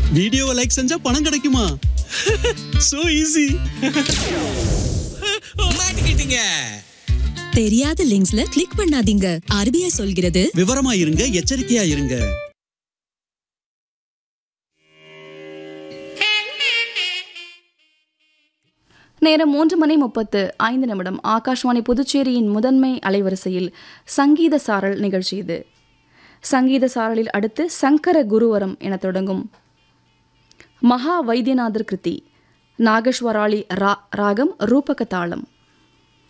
வீடியோவை லைக் செஞ்சா பணம் கிடைக்குமா? So easy. மாட்டிக்கிட்டீங்க. தெரியாத லிங்க்ஸ்ல கிளிக் பண்ணாதீங்க. RBI சொல்கிறது விவரமா இருங்க, எச்சரிக்கையா இருங்க. நேரம் 3:35 ஆகாஷ்வாணி புதுச்சேரியின் முதன்மை அலைவரிசையில் சங்கீத சாரல் நிகழ்ச்சி இது. சங்கீத சாரலில் அடுத்து சங்கர குருவரம் என தொடங்கும் மகா வைத்தியநாதர் கிருதி, நாகேஸ்வராளி ராகம் ரூபக தாளம்.